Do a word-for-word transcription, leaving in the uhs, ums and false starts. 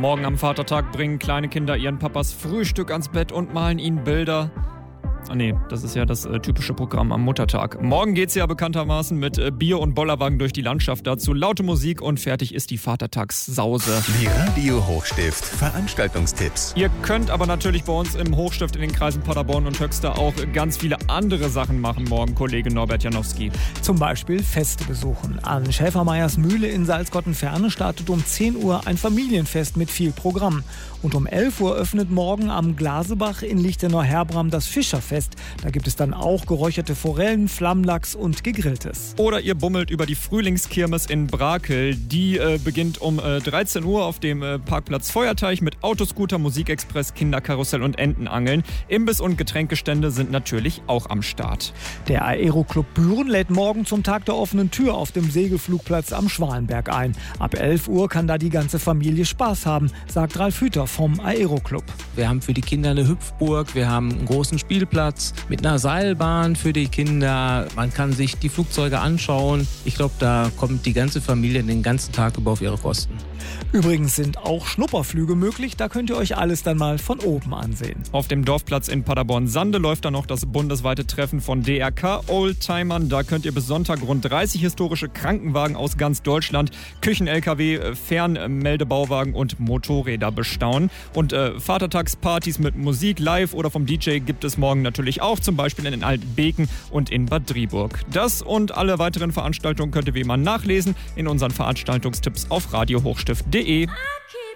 Morgen am Vatertag bringen kleine Kinder ihren Papas Frühstück ans Bett und malen ihnen Bilder. Ah nee, das ist ja das äh, typische Programm am Muttertag. Morgen geht's ja bekanntermaßen mit äh, Bier und Bollerwagen durch die Landschaft. Dazu laute Musik und fertig ist die Vatertagssause. Die Radio Hochstift Veranstaltungstipps. Ihr könnt aber natürlich bei uns im Hochstift in den Kreisen Paderborn und Höxter auch ganz viele andere Sachen machen morgen, Kollege Norbert Janowski. Zum Beispiel Feste besuchen. An Schäfermeyers Mühle in Salzgottenferne startet um zehn Uhr ein Familienfest mit viel Programm. Und um elf Uhr öffnet morgen am Glasebach in Lichtenau-Herbram das Fischerfest. Da gibt es dann auch geräucherte Forellen, Flammlachs und Gegrilltes. Oder ihr bummelt über die Frühlingskirmes in Brakel. Die äh, beginnt um äh, dreizehn Uhr auf dem äh, Parkplatz Feuerteich mit Autoscooter, Musikexpress, Kinderkarussell und Entenangeln. Imbiss- und Getränkestände sind natürlich auch am Start. Der Aeroclub Büren lädt morgen zum Tag der offenen Tür auf dem Segelflugplatz am Schwalenberg ein. Ab elf Uhr kann da die ganze Familie Spaß haben, sagt Ralf Hüter vom Aeroclub. Wir haben für die Kinder eine Hüpfburg, wir haben einen großen Spielplatz mit einer Seilbahn für die Kinder. Man kann sich die Flugzeuge anschauen. Ich glaube, da kommt die ganze Familie den ganzen Tag über auf ihre Kosten. Übrigens sind auch Schnupperflüge möglich. Da könnt ihr euch alles dann mal von oben ansehen. Auf dem Dorfplatz in Paderborn-Sande läuft dann noch das bundesweite Treffen von D R K-Oldtimern. Da könnt ihr bis Sonntag rund dreißig historische Krankenwagen aus ganz Deutschland, Küchen-L K W, Fernmeldebauwagen und Motorräder bestaunen. Und äh, Vatertagspartys mit Musik live oder vom D J gibt es morgen natürlich auch, zum Beispiel in Altbeken und in Bad Driburg. Das und alle weiteren Veranstaltungen könnt ihr wie immer nachlesen in unseren Veranstaltungstipps auf radio hochstift punkt de.